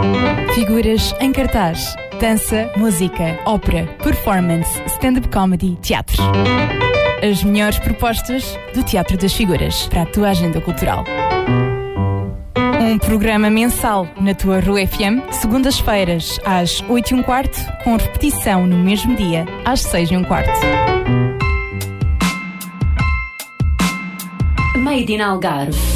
Figuras em cartaz: dança, música, ópera, performance, stand-up comedy, teatro. As melhores propostas do Teatro das Figuras para a tua agenda cultural. Um programa mensal na tua Rua FM, segundas-feiras às 8h15, com repetição no mesmo dia às 6h15. Made in Algarve.